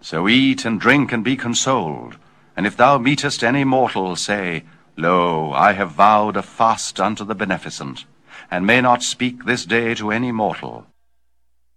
So eat and drink and be consoled. And if thou meetest any mortal, say, Lo, I have vowed a fast unto the beneficent, and may not speak this day to any mortal.